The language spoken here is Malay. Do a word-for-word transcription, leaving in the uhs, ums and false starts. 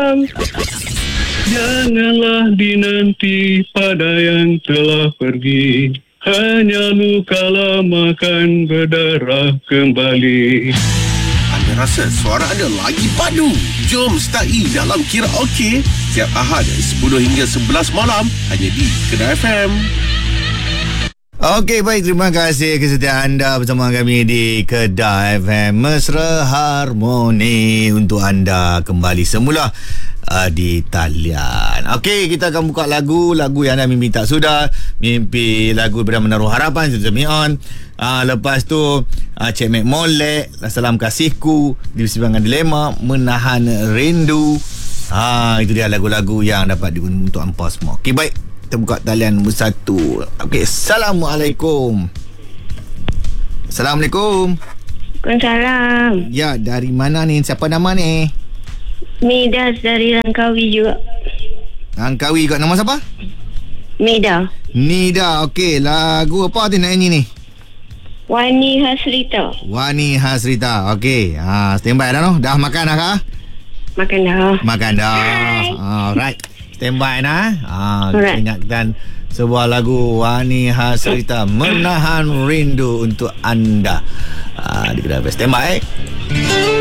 malam. Janganlah dinanti pada yang telah pergi. Hanya luka lama kan berdarah kembali. Anda rasa suara anda lagi padu? Jom start dalam Karaoke setiap Ahad sepuluh hingga sebelas malam hanya di Kedah F M. Okey, baik, terima kasih kesetiaan anda bersama kami di Kedah F M. Mesra Harmoni untuk anda kembali semula uh, di talian. Okey, kita akan buka lagu Lagu yang anda mimpi tak sudah. Mimpi lagu daripada Menaruh Harapan, Sudah On. uh, Lepas tu uh, Cik Mek Molek, Salam Kasihku, Di Persimpangan Dilema, Menahan Rindu. Ha, itu dia lagu-lagu yang dapat digunakan untuk hampa semua. Okey, baik, kita buka talian nombor satu. Okey, Assalamualaikum. Assalamualaikum. Waalaikumsalam. Ya, dari mana ni? Siapa nama ni? Midas dari Langkawi juga. Langkawi kat nama siapa? Mida. Nida. Okey, lagu apa tu nak nyanyi ni? Wani Hasrita. Wani Hasrita. Okey. Ha, standby dah noh. Dah makan dah kah? Makan dah. Makan dah. Alright. Standby nah. Ha, Alright. ingatkan sebuah lagu Wani Hasrita, Menahan Rindu untuk anda. Ha, di Kedah. Standby. Eh.